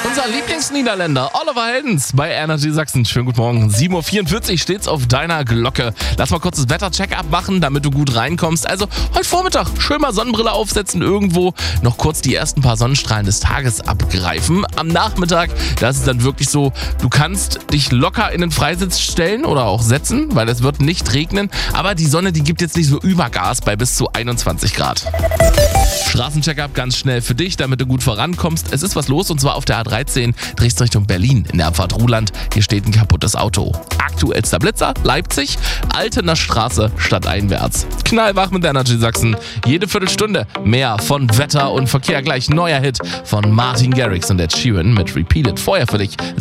Unser Lieblingsniederländer Oliver Heldens bei Energy Sachsen. Schönen guten Morgen. 7.44 Uhr steht's auf deiner Glocke. Lass mal kurz das Wetter-Check-up machen, damit du gut reinkommst. Also heute Vormittag schön mal Sonnenbrille aufsetzen, irgendwo noch kurz die ersten paar Sonnenstrahlen des Tages abgreifen. Am Nachmittag, da ist es dann wirklich so, du kannst dich locker in den Freisitz stellen oder auch setzen, weil es wird nicht regnen. Aber die Sonne, die gibt jetzt nicht so Übergas bei bis zu 21 Grad. Straßencheck-up ganz schnell für dich, damit du gut vorankommst. Es ist was los und zwar auf der A13 drehst Richtung Berlin in der Abfahrt Ruhland. Hier steht ein kaputtes Auto. Aktuellster Blitzer, Leipzig, Altener Straße stadteinwärts. Knallwach mit Energy Sachsen. Jede Viertelstunde mehr von Wetter und Verkehr. Gleich neuer Hit von Martin Garrix und Ed Sheeran mit Repeated. Vorher für dich